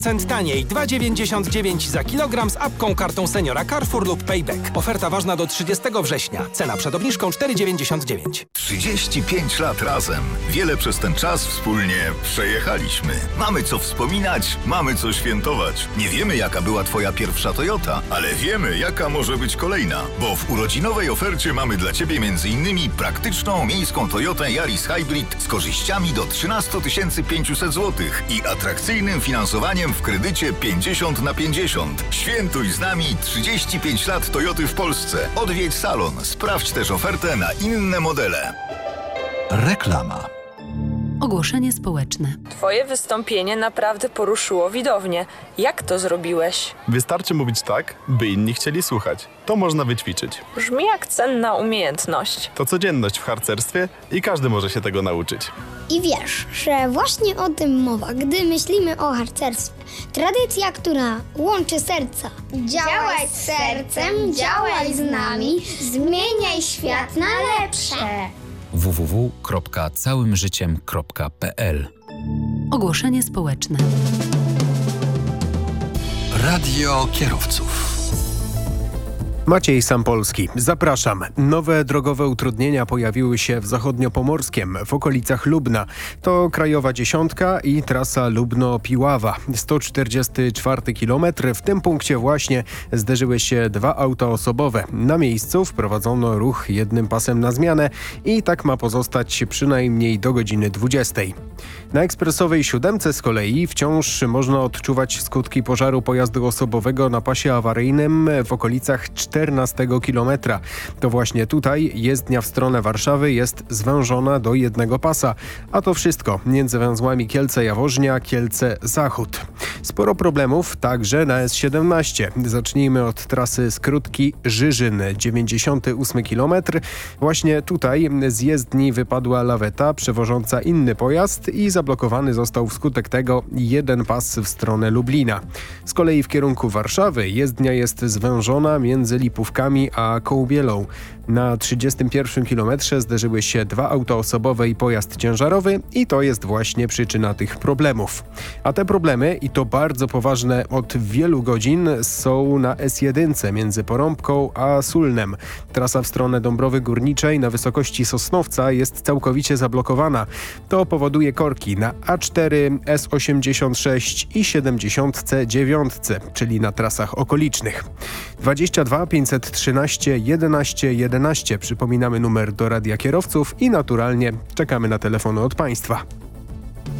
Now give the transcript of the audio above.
Cent taniej, 2,99 za kilogram z apką, kartą seniora Carrefour lub Payback. Oferta ważna do 30 września. Cena przed obniżką 4,99. 35 lat razem. Wiele przez ten czas wspólnie przejechaliśmy. Mamy co wspominać, mamy co świętować. Nie wiemy, jaka była twoja pierwsza Toyota, ale wiemy, jaka może być kolejna. Bo w urodzinowej ofercie mamy dla ciebie m.in. praktyczną miejską Toyotę Yaris Hybrid z korzyściami do 13 500 zł i atrakcyjnym finansowaniem w kredycie 50/50. Świętuj z nami 35 lat Toyoty w Polsce. Odwiedź salon. Sprawdź też ofertę na inne modele. Reklama. Ogłoszenie społeczne. Twoje wystąpienie naprawdę poruszyło widownię. Jak to zrobiłeś? Wystarczy mówić tak, by inni chcieli słuchać. To można wyćwiczyć. Brzmi jak cenna umiejętność. To codzienność w harcerstwie i każdy może się tego nauczyć. I wiesz, że właśnie o tym mowa, gdy myślimy o harcerstwie. Tradycja, która łączy serca. Działaj z sercem, działaj z nami, zmieniaj świat na lepsze. www.całymżyciem.pl. Ogłoszenie społeczne. Radio kierowców. Maciej Sampolski, zapraszam. Nowe drogowe utrudnienia pojawiły się w Zachodniopomorskiem, w okolicach Lubna. To krajowa 10 i trasa Lubno-Piława. 144 km. W tym punkcie właśnie zderzyły się dwa auta osobowe. Na miejscu wprowadzono ruch jednym pasem na zmianę i tak ma pozostać przynajmniej do godziny 20. Na ekspresowej 7 z kolei wciąż można odczuwać skutki pożaru pojazdu osobowego na pasie awaryjnym w okolicach 14 kilometra. To właśnie tutaj jezdnia w stronę Warszawy jest zwężona do jednego pasa. A to wszystko między węzłami Kielce-Jaworznia, Kielce-Zachód. Sporo problemów także na S17. Zacznijmy od trasy skrótki Żyżyn, 98 km. Właśnie tutaj z jezdni wypadła laweta przewożąca inny pojazd i zablokowany został wskutek tego jeden pas w stronę Lublina. Z kolei w kierunku Warszawy jezdnia jest zwężona między Lipówkami a Kołbielą. Na 31 kilometrze zderzyły się dwa auta osobowe i pojazd ciężarowy i to jest właśnie przyczyna tych problemów. A te problemy, i to bardzo poważne od wielu godzin, są na S1 między Porąbką a Sulnem. Trasa w stronę Dąbrowy Górniczej na wysokości Sosnowca jest całkowicie zablokowana. To powoduje korki na A4, S86 i 70C9, czyli na trasach okolicznych. 22 513 11 11. Przypominamy numer do Radia Kierowców i naturalnie czekamy na telefony od Państwa.